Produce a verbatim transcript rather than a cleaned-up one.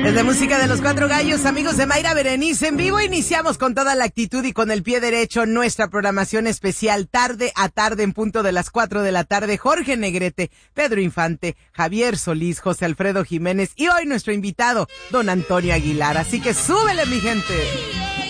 Es la música de los Cuatro Gallos, amigos de Mayra Berenice en vivo. Iniciamos con toda la actitud y con el pie derecho nuestra programación especial tarde a tarde en punto de las cuatro de la tarde. Jorge Negrete, Pedro Infante, Javier Solís, José Alfredo Jiménez y hoy nuestro invitado, don Antonio Aguilar. Así que súbele, mi gente.